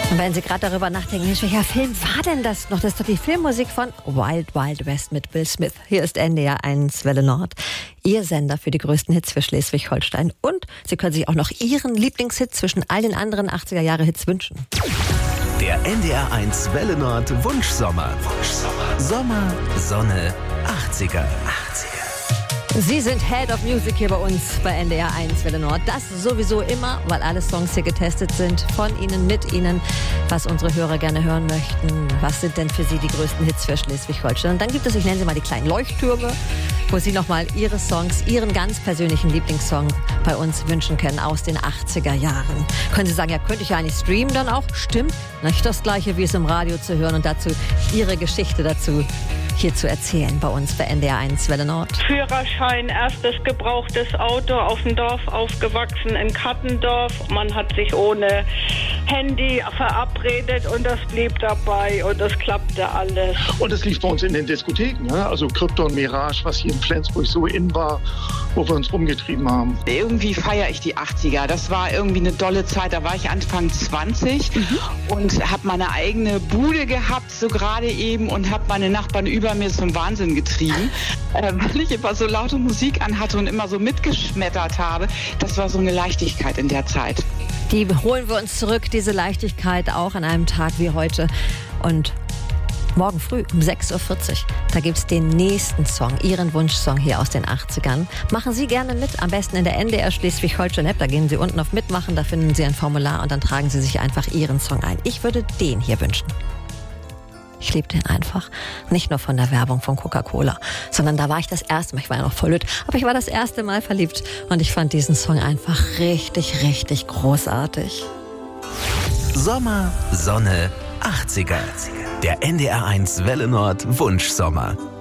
Und wenn Sie gerade darüber nachdenken, welcher Film war denn das noch? Das ist doch die Filmmusik von Wild Wild West mit Will Smith. Hier ist NDR 1 Welle Nord, Ihr Sender für die größten Hits für Schleswig-Holstein. Und Sie können sich auch noch Ihren Lieblingshit zwischen all den anderen 80er-Jahre-Hits wünschen. Der NDR 1 Welle Nord Wunschsommer. Sommer, Sonne, 80er. Sie sind Head of Music hier bei uns bei NDR 1 Welle Nord. Das sowieso immer, weil alle Songs hier getestet sind. Von Ihnen, mit Ihnen, was unsere Hörer gerne hören möchten. Was sind denn für Sie die größten Hits für Schleswig-Holstein? Und dann gibt es, ich nenne sie mal die kleinen Leuchttürme, wo Sie nochmal Ihre Songs, Ihren ganz persönlichen Lieblingssong bei uns wünschen können aus den 80er Jahren. Können Sie sagen, ja, könnte ich ja eigentlich streamen dann auch? Stimmt, nicht das Gleiche, wie es im Radio zu hören und dazu Ihre Geschichte dazu hier zu erzählen bei uns bei NDR 1 Welle Nord. Führerschein, erstes gebrauchtes Auto, auf dem Dorf aufgewachsen, in Kattendorf. Man hat sich ohne Handy verabredet und das blieb dabei und das klappte alles. Und es lief bei uns in den Diskotheken, ne? Also Krypton, Mirage, was hier in Flensburg so in war, wo wir uns rumgetrieben haben. Irgendwie feiere ich die 80er. Das war irgendwie eine dolle Zeit. Da war ich Anfang 20 und habe meine eigene Bude gehabt, so gerade eben, und habe meine Nachbarn über mir zum Wahnsinn getrieben, weil ich immer so laute Musik anhatte und immer so mitgeschmettert habe. Das war so eine Leichtigkeit in der Zeit. Die holen wir uns zurück, diese Leichtigkeit, auch an einem Tag wie heute. Und morgen früh um 6.40 Uhr, da gibt es den nächsten Song, Ihren Wunschsong hier aus den 80ern. Machen Sie gerne mit, am besten in der NDR Schleswig-Holstein-App. Da gehen Sie unten auf Mitmachen, da finden Sie ein Formular und dann tragen Sie sich einfach Ihren Song ein. Ich würde den hier wünschen. Ich liebe den einfach. Nicht nur von der Werbung von Coca-Cola, sondern da war ich das erste Mal, ich war ja noch voll lüt, aber ich war das erste Mal verliebt und ich fand diesen Song einfach richtig, richtig großartig. Sommer, Sonne, 80er. Der NDR 1 Welle Nord Wunschsommer.